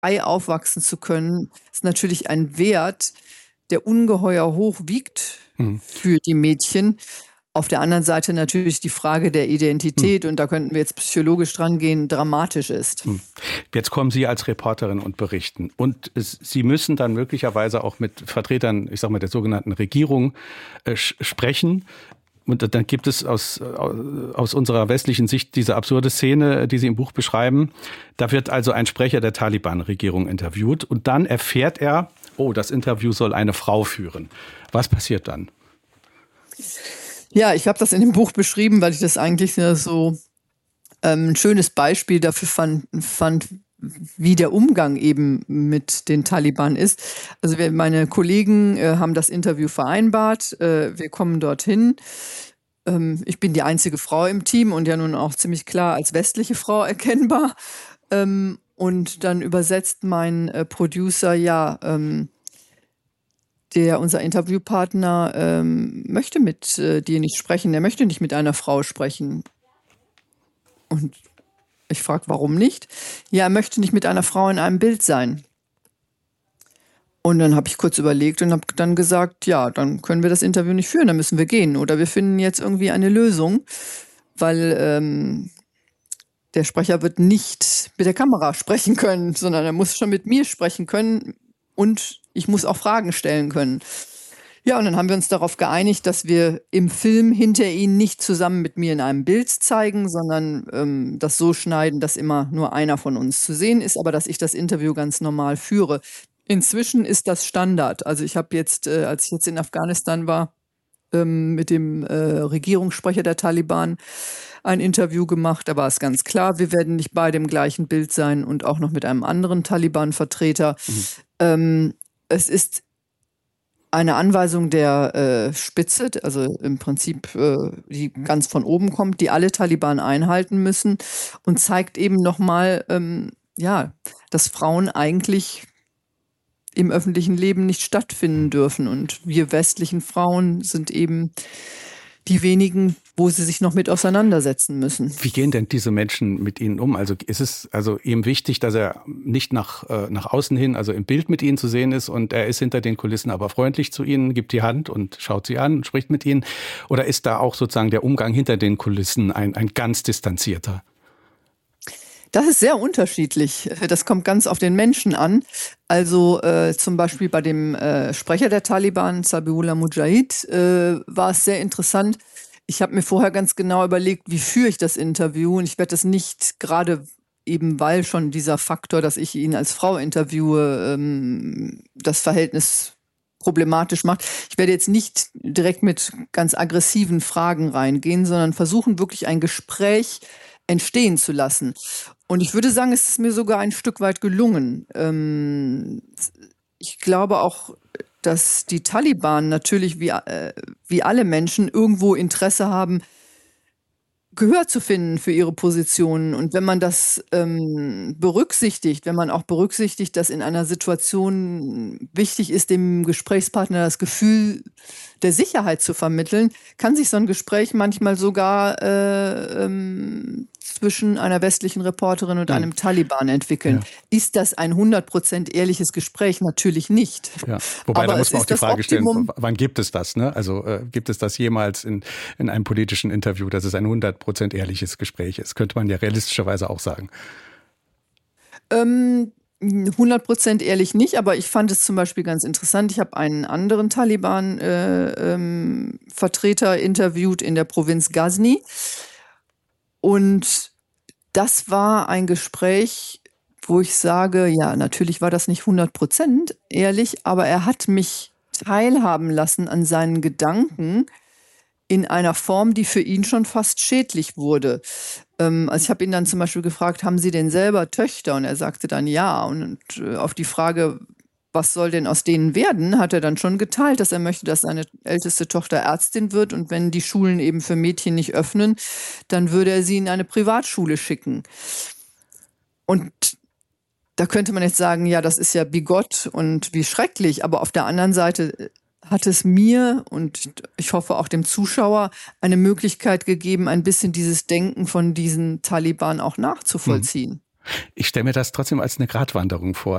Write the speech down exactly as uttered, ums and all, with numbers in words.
frei aufwachsen zu können, ist natürlich ein Wert, der ungeheuer hoch wiegt hm. für die Mädchen. Auf der anderen Seite natürlich die Frage der Identität, hm. und da könnten wir jetzt psychologisch dran gehen, dramatisch ist. Hm. Jetzt kommen Sie als Reporterin und berichten. Und es, Sie müssen dann möglicherweise auch mit Vertretern, ich sag mal, der sogenannten Regierung äh, sprechen. Und dann gibt es aus, aus unserer westlichen Sicht diese absurde Szene, die Sie im Buch beschreiben. Da wird also ein Sprecher der Taliban-Regierung interviewt und dann erfährt er, oh, das Interview soll eine Frau führen. Was passiert dann? Ja, ich habe das in dem Buch beschrieben, weil ich das eigentlich so ähm, ein schönes Beispiel dafür fand, fand, wie der Umgang eben mit den Taliban ist. Also wir, meine Kollegen äh, haben das Interview vereinbart. Äh, wir kommen dorthin. Ähm, ich bin die einzige Frau im Team und ja nun auch ziemlich klar als westliche Frau erkennbar. Ähm, und dann übersetzt mein äh, Producer, ja, ähm, der, unser Interviewpartner, ähm, möchte mit äh, dir nicht sprechen. Er möchte nicht mit einer Frau sprechen. Und ich frage, warum nicht? Ja, er möchte nicht mit einer Frau in einem Bild sein. Und dann habe ich kurz überlegt und habe dann gesagt, ja, dann können wir das Interview nicht führen, dann müssen wir gehen. Oder wir finden jetzt irgendwie eine Lösung, weil ähm, der Sprecher wird nicht mit der Kamera sprechen können, sondern er muss schon mit mir sprechen können und ich muss auch Fragen stellen können. Ja, und dann haben wir uns darauf geeinigt, dass wir im Film hinter ihn nicht zusammen mit mir in einem Bild zeigen, sondern ähm, das so schneiden, dass immer nur einer von uns zu sehen ist, aber dass ich das Interview ganz normal führe. Inzwischen ist das Standard. Also ich habe jetzt, äh, als ich jetzt in Afghanistan war, ähm, mit dem äh, Regierungssprecher der Taliban ein Interview gemacht. Da war es ganz klar, wir werden nicht beide im gleichen Bild sein und auch noch mit einem anderen Taliban-Vertreter. Mhm. Ähm, es ist eine Anweisung der äh, Spitze, also im Prinzip, äh, die ganz von oben kommt, die alle Taliban einhalten müssen und zeigt eben nochmal, ähm, ja, dass Frauen eigentlich im öffentlichen Leben nicht stattfinden dürfen. Und wir westlichen Frauen sind eben die wenigen, wo sie sich noch mit auseinandersetzen müssen. Wie gehen denn diese Menschen mit Ihnen um? Also ist es also ihm wichtig, dass er nicht nach, äh, nach außen hin, also im Bild mit Ihnen zu sehen ist und er ist hinter den Kulissen aber freundlich zu Ihnen, gibt die Hand und schaut Sie an und spricht mit Ihnen? Oder ist da auch sozusagen der Umgang hinter den Kulissen ein, ein ganz distanzierter? Das ist sehr unterschiedlich. Das kommt ganz auf den Menschen an. Also äh, zum Beispiel bei dem äh, Sprecher der Taliban, Zabiullah Mujahid, äh, war es sehr interessant. Ich habe mir vorher ganz genau überlegt, wie führe ich das Interview. Und ich werde das nicht, gerade eben weil schon dieser Faktor, dass ich ihn als Frau interviewe, ähm, das Verhältnis problematisch macht. Ich werde jetzt nicht direkt mit ganz aggressiven Fragen reingehen, sondern versuchen wirklich ein Gespräch entstehen zu lassen. Und ich würde sagen, es ist mir sogar ein Stück weit gelungen. Ähm, ich glaube auch, dass die Taliban natürlich wie, äh, wie alle Menschen irgendwo Interesse haben, Gehör zu finden für ihre Positionen. Und wenn man das ähm, berücksichtigt, wenn man auch berücksichtigt, dass in einer Situation wichtig ist, dem Gesprächspartner das Gefühl der Sicherheit zu vermitteln, kann sich so ein Gespräch manchmal sogar äh, ähm, zwischen einer westlichen Reporterin und einem ja. Taliban entwickeln. Ja. Ist das ein hundert Prozent ehrliches Gespräch? Natürlich nicht. Ja. Wobei, aber da muss man auch die Frage stellen, wann gibt es das? Ne? Also äh, gibt es das jemals in, in einem politischen Interview, dass es ein hundert Prozent ehrliches Gespräch ist? Könnte man ja realistischerweise auch sagen. Ähm, hundert Prozent ehrlich nicht, aber ich fand es zum Beispiel ganz interessant. Ich habe einen anderen Taliban-Vertreter äh, ähm, interviewt in der Provinz Ghazni. Und das war ein Gespräch, wo ich sage, ja, natürlich war das nicht hundert Prozent ehrlich, aber er hat mich teilhaben lassen an seinen Gedanken in einer Form, die für ihn schon fast schädlich wurde. Ähm, also ich habe ihn dann zum Beispiel gefragt, haben Sie denn selber Töchter? Und er sagte dann ja. Und, und auf die Frage, was soll denn aus denen werden, hat er dann schon geteilt, dass er möchte, dass seine älteste Tochter Ärztin wird und wenn die Schulen eben für Mädchen nicht öffnen, dann würde er sie in eine Privatschule schicken. Und da könnte man jetzt sagen, ja, das ist ja bigott und wie schrecklich, aber auf der anderen Seite hat es mir und ich hoffe auch dem Zuschauer eine Möglichkeit gegeben, ein bisschen dieses Denken von diesen Taliban auch nachzuvollziehen. Ich stelle mir das trotzdem als eine Gratwanderung vor.